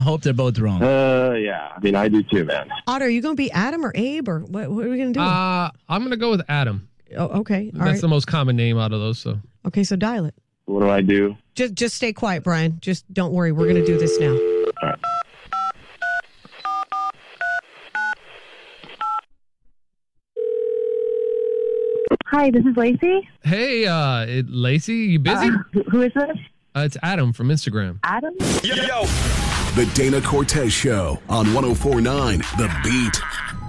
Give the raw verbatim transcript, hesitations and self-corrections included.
Hope they're both wrong. Uh, yeah. I mean, I do too, man. Otter, are you going to be Adam or Abe, or what, what are we going to do? Uh, I'm going to go with Adam. Oh, okay. All That's right. the most common name out of those. So Okay, so dial it. What do I do? Just just stay quiet, Brian. Just don't worry. We're going to do this now. All right. Hi, this is Lacey. Hey, uh, it, Lacey, you busy? Uh, who- who is this? Uh, it's Adam from Instagram. Adam? The Dana Cortez Show on one oh four point nine The Beat.